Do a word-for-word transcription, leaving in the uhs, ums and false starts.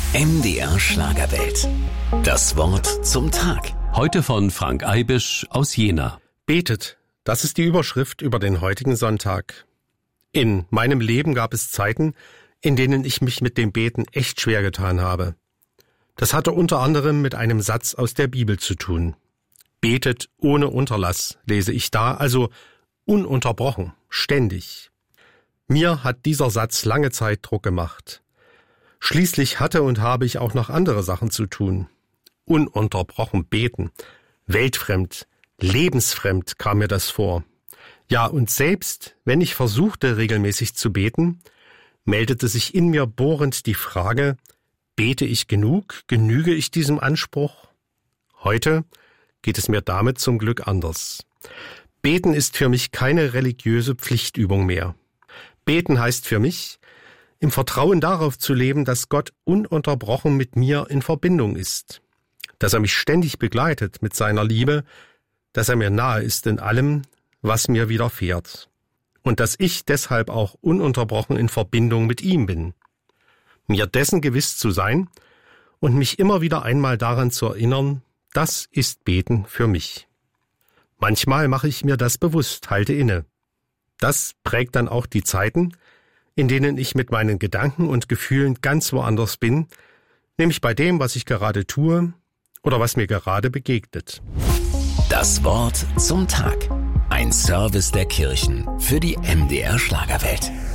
M D R Schlagerwelt. Das Wort zum Tag. Heute von Frank Eibisch aus Jena. Betet, das ist die Überschrift über den heutigen Sonntag. In meinem Leben gab es Zeiten, in denen ich mich mit dem Beten echt schwer getan habe. Das hatte unter anderem mit einem Satz aus der Bibel zu tun. Betet ohne Unterlass, lese ich da, also ununterbrochen, ständig. Mir hat dieser Satz lange Zeit Druck gemacht. Schließlich hatte und habe ich auch noch andere Sachen zu tun. Ununterbrochen beten, weltfremd, lebensfremd kam mir das vor. Ja, und selbst wenn ich versuchte, regelmäßig zu beten, meldete sich in mir bohrend die Frage, bete ich genug, genüge ich diesem Anspruch? Heute geht es mir damit zum Glück anders. Beten ist für mich keine religiöse Pflichtübung mehr. Beten heißt für mich, im Vertrauen darauf zu leben, dass Gott ununterbrochen mit mir in Verbindung ist, dass er mich ständig begleitet mit seiner Liebe, dass er mir nahe ist in allem, was mir widerfährt, und dass ich deshalb auch ununterbrochen in Verbindung mit ihm bin. Mir dessen gewiss zu sein und mich immer wieder einmal daran zu erinnern, das ist Beten für mich. Manchmal mache ich mir das bewusst, halte inne. Das prägt dann auch die Zeiten, in denen ich mit meinen Gedanken und Gefühlen ganz woanders bin, nämlich bei dem, was ich gerade tue oder was mir gerade begegnet. Das Wort zum Tag. Ein Service der Kirchen für die M D R Schlagerwelt.